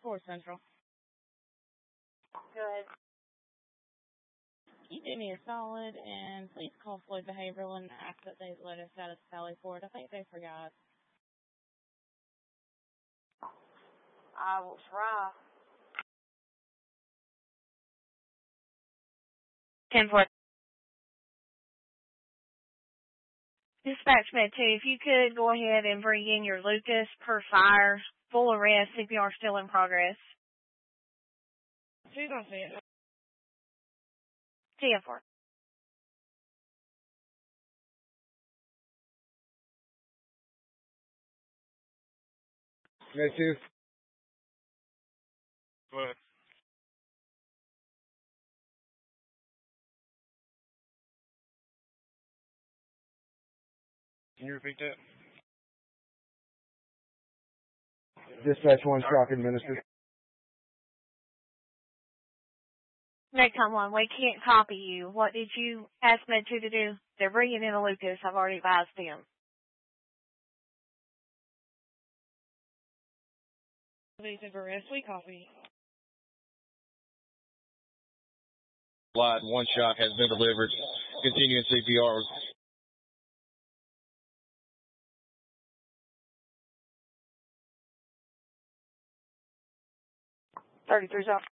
4 Central. Go ahead. You did me a solid, and please call Floyd Behavioral and ask that they let us out of Sally Ford. I think they forgot. I will try. 10-4. Dispatch Med 2, if you could go ahead and bring in your Lucas per fire. Full arrest, CPR still in progress. 2 on it. 10-4. Med 2. Go ahead. Can you repeat that? Dispatch 1, shock administered. Medcom 1, we can't copy you. What did you ask Med 2 to do? They're bringing in a Lucas. I've already advised them. Evasive arrest, we copy. Slide, 1 shock has been delivered. Continuing CPR. 33's off.